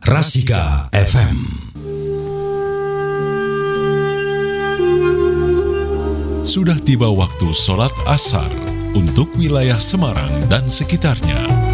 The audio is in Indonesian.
Rasika FM. Sudah tiba waktu sholat asar untuk wilayah Semarang dan sekitarnya.